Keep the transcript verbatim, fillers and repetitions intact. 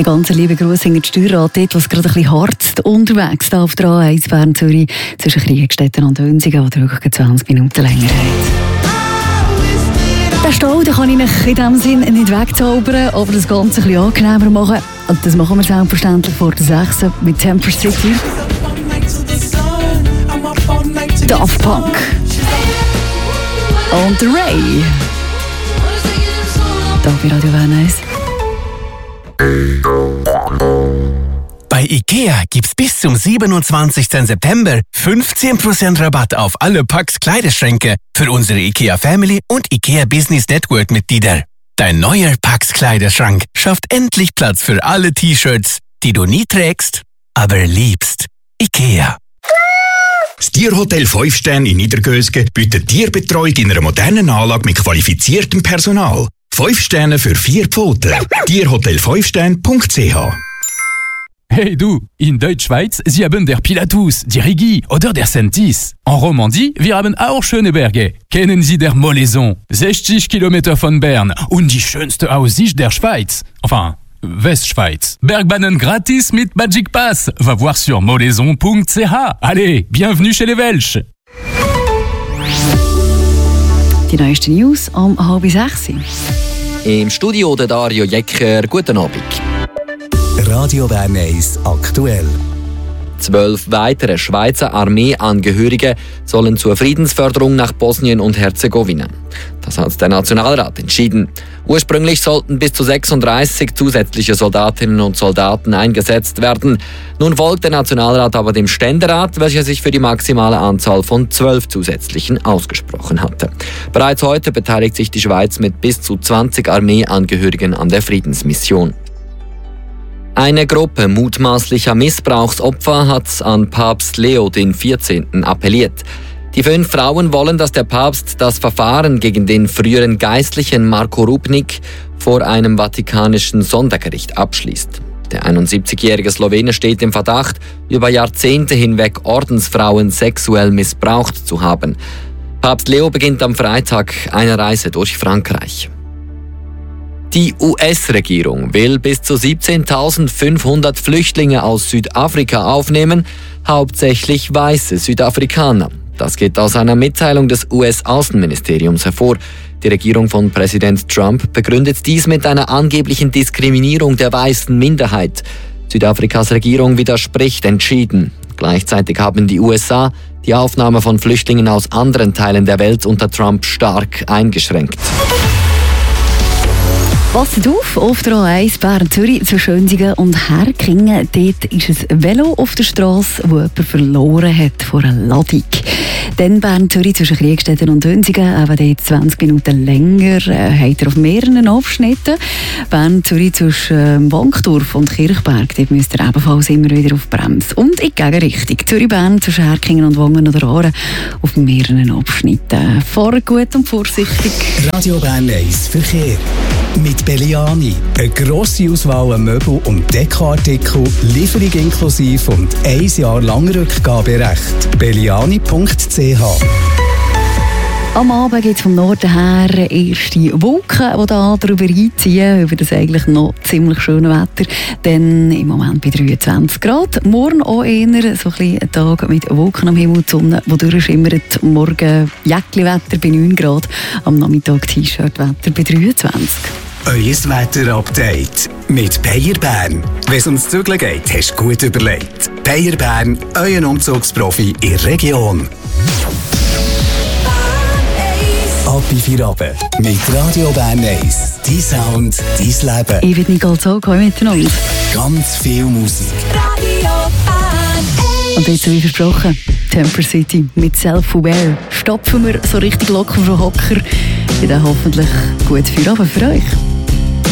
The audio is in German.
Die ganzen lieben Grüße in die Steuerrat, dort, was gerade ein bisschen hart unterwegs da auf der A eins Bern Zürich zwischen Kriegstetten und Dönsigen, oder wirklich zwanzig Minuten länger hat. Den Stau den kann ich euch in diesem Sinn nicht wegzaubern, aber das Ganze ein bisschen angenehmer machen. Und das machen wir selbstverständlich vor der sechs mit Temper City. Daft Punk. Und Ray. Da bei Radio Bern eins. Bei IKEA gibt's bis zum siebenundzwanzigsten September fünfzehn Prozent Rabatt auf alle Pax Kleiderschränke für unsere IKEA Family und IKEA Business Network Mitglieder. Dein neuer Pax Kleiderschrank schafft endlich Platz für alle T-Shirts, die du nie trägst, aber liebst. IKEA. Das Tierhotel fünf Sterne in Niedergösgen bietet Tierbetreuung in einer modernen Anlage mit qualifiziertem Personal. fünf Sterne für vier Pfoten. tierhotel fünf sterne punkt c h. Hey du, in Deutschschweiz, sie haben der Pilatus, die Rigi oder der Sentis. En Romandie, wir haben auch schöne Berge. Kennen Sie der Molaison? sechzig Kilometer von Bern und die schönste Aussicht der Schweiz. Enfin, Westschweiz. Bergbahnen gratis mit Magic Pass. Va voir sur molaison punkt c h. Allez, bienvenue chez les Welsch. Die neuesten News um halb sechs. Im Studio der Dario Jecker. Guten Abend. Radio Bern eins aktuell. Zwölf weitere Schweizer Armeeangehörige sollen zur Friedensförderung nach Bosnien und Herzegowina. Das hat der Nationalrat entschieden. Ursprünglich sollten bis zu sechsunddreißig zusätzliche Soldatinnen und Soldaten eingesetzt werden. Nun folgt der Nationalrat aber dem Ständerat, welcher sich für die maximale Anzahl von zwölf zusätzlichen ausgesprochen hatte. Bereits heute beteiligt sich die Schweiz mit bis zu zwanzig Armeeangehörigen an der Friedensmission. Eine Gruppe mutmaßlicher Missbrauchsopfer hat an Papst Leo den vierzehnten appelliert. Die fünf Frauen wollen, dass der Papst das Verfahren gegen den früheren Geistlichen Marko Rupnik vor einem vatikanischen Sondergericht abschließt. Der einundsiebzigjährige Slowene steht im Verdacht, über Jahrzehnte hinweg Ordensfrauen sexuell missbraucht zu haben. Papst Leo beginnt am Freitag eine Reise durch Frankreich. Die U S-Regierung will bis zu siebzehntausendfünfhundert Flüchtlinge aus Südafrika aufnehmen, hauptsächlich weiße Südafrikaner. Das geht aus einer Mitteilung des U S-Außenministeriums hervor. Die Regierung von Präsident Trump begründet dies mit einer angeblichen Diskriminierung der weißen Minderheit. Südafrikas Regierung widerspricht entschieden. Gleichzeitig haben die U S A die Aufnahme von Flüchtlingen aus anderen Teilen der Welt unter Trump stark eingeschränkt. Passt auf, auf der A eins Bern Zürich zwischen Schönsigen und Herkingen. Dort ist ein Velo auf der Straße, das jemand verloren hat vor einer Ladung. Dann Bern Zürich zwischen Kriegstetten und Dönsigen, eben dort zwanzig Minuten länger, äh, hat er auf mehreren Abschnitten. Bern Zürich zwischen äh, Wankdorf und Kirchberg, dort müsst ihr ebenfalls immer wieder auf Bremse. Und in die Gegenrichtung. Zürich Bern zwischen Herkingen und Wangen oder Aaren auf mehreren Abschnitten. Fahrt gut und vorsichtig. Radio Bern eins Verkehr. Mit Belliani. Eine grosse Auswahl an Möbel- und Dekoartikel, Lieferung inklusive und ein Jahr lang Rückgaberecht. belliani punkt c h. Am Abend geht es vom Norden her erste Wolken, die da darüber einziehen, über das eigentlich noch ziemlich schöne Wetter. Dann im Moment bei dreiundzwanzig Grad. Morgen auch eher so ein, bisschen ein Tag mit Wolken am Himmel, die Sonne, die durchschimmert. Morgen Jäckli-Wetter bei neun Grad, am Nachmittag T-Shirt-Wetter bei dreiundzwanzig. Euer Wetter-Update mit Peyer Bern. Wenn es ums Zügeln geht, hast du gut überlegt. Peyer Bern, euer Umzugsprofi in der Region. Ab in vier Abend mit Radio Bern eins. Dein Sound, dein Leben. Ich bin Nicole Zog, hallo miteinander. Ganz viel Musik. Radio Bern. Und jetzt, wie versprochen, Temper City mit Self-Aware. Stopfen wir so richtig locker vom Hocker. Ich dann hoffentlich gut für Abend für euch.